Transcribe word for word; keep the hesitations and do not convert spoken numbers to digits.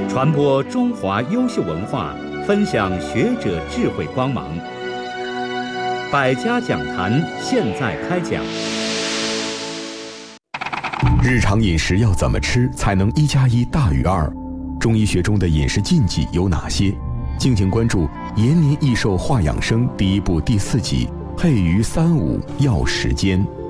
传播中华优秀文化，分享学者智慧光芒。百家讲坛现在开讲。 日常饮食要怎么吃才能一加一大于二？中医学中的饮食禁忌有哪些？敬请关注《延年益寿话养生》第一部第四集《配鱼三五要时间》。